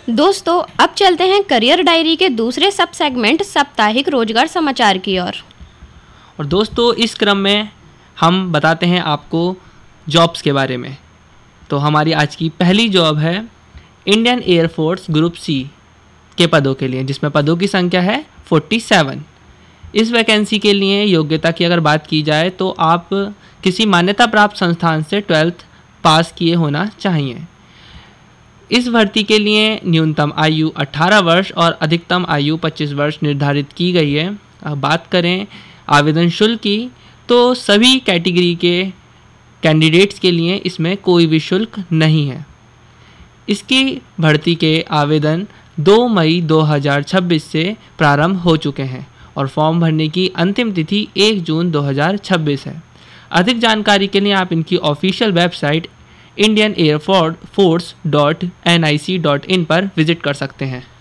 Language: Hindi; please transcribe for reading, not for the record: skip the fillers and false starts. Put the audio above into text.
दोस्तों, अब चलते हैं करियर डायरी के दूसरे सब सेगमेंट साप्ताहिक रोजगार समाचार की ओर। और दोस्तों, इस क्रम में हम बताते हैं आपको जॉब्स के बारे में। तो हमारी आज की पहली जॉब है इंडियन एयरफोर्स ग्रुप सी के पदों के लिए, जिसमें पदों की संख्या है 47। इस वैकेंसी के लिए योग्यता की अगर बात की जाए तो आप किसी मान्यता प्राप्त संस्थान से 12th पास किए होना चाहिए। इस भर्ती के लिए न्यूनतम आयु 18 वर्ष और अधिकतम आयु 25 वर्ष निर्धारित की गई है। अब बात करें आवेदन शुल्क की, तो सभी कैटेगरी के कैंडिडेट्स के लिए इसमें कोई भी शुल्क नहीं है। इसकी भर्ती के आवेदन 2 मई 2026 से प्रारंभ हो चुके हैं और फॉर्म भरने की अंतिम तिथि 1 जून 2026 है। अधिक जानकारी के लिए आप इनकी ऑफिशियल वेबसाइट indianairforce.nic.in पर विजिट कर सकते हैं।